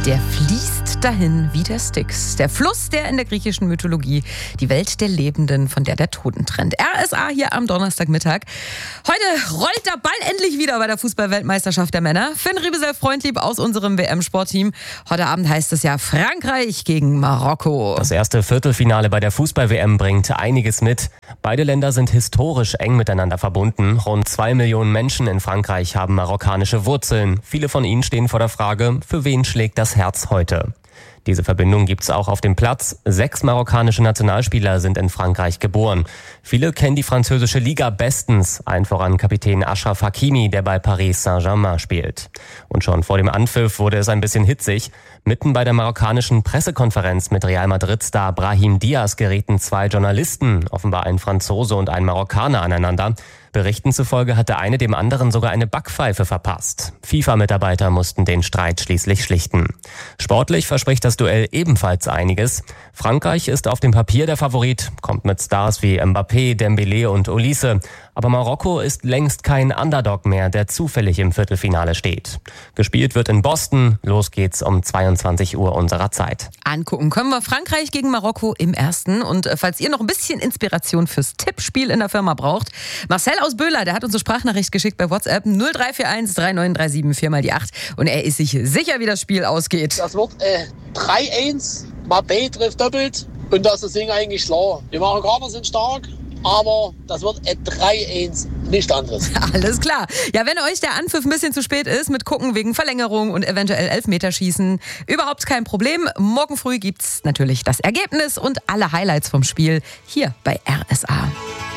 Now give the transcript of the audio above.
Der fließt dahin wie der Styx. Der Fluss, der in der griechischen Mythologie die Welt der Lebenden von der Toten trennt. RSA hier am Donnerstagmittag. Heute rollt der Ball endlich wieder bei der Fußball-Weltmeisterschaft der Männer. Finn Riebesell-Freundlieb aus unserem WM-Sportteam. Heute Abend heißt es ja Frankreich gegen Marokko. Das erste Viertelfinale bei der Fußball-WM bringt einiges mit. Beide Länder sind historisch eng miteinander verbunden. Rund 2 Millionen Menschen in Frankreich haben marokkanische Wurzeln. Viele von ihnen stehen vor der Frage, für wen schlägt das Herz heute? Diese Verbindung gibt's auch auf dem Platz. 6 marokkanische Nationalspieler sind in Frankreich geboren. Viele kennen die französische Liga bestens, allen voran Kapitän Achraf Hakimi, der bei Paris Saint-Germain spielt. Und schon vor dem Anpfiff wurde es ein bisschen hitzig. Mitten bei der marokkanischen Pressekonferenz mit Real Madrid-Star Brahim Diaz gerieten 2 Journalisten, offenbar ein Franzose und ein Marokkaner, aneinander. Berichten zufolge hat der eine dem anderen sogar eine Backpfeife verpasst. FIFA-Mitarbeiter mussten den Streit schließlich schlichten. Sportlich verspricht das Duell ebenfalls einiges. Frankreich ist auf dem Papier der Favorit, kommt mit Stars wie Mbappé, Dembélé und Olise. Aber Marokko ist längst kein Underdog mehr, der zufällig im Viertelfinale steht. Gespielt wird in Boston. Los geht's um 22 Uhr unserer Zeit. Angucken können wir Frankreich gegen Marokko im ersten. Und falls ihr noch ein bisschen Inspiration fürs Tippspiel in der Firma braucht, Marcel aus Böhler, der hat uns eine Sprachnachricht geschickt bei WhatsApp 0341 3937 4 mal die 8. Und er ist sich sicher, wie das Spiel ausgeht. Das wird 3-1, Mbappé trifft doppelt und das ist das Ding eigentlich klar. Die Marokkaner sind stark, aber das wird 3-1, nichts anderes. Alles klar. Ja, wenn euch der Anpfiff ein bisschen zu spät ist, mit Gucken wegen Verlängerung und eventuell Elfmeterschießen, überhaupt kein Problem. Morgen früh gibt's natürlich das Ergebnis und alle Highlights vom Spiel hier bei RSA.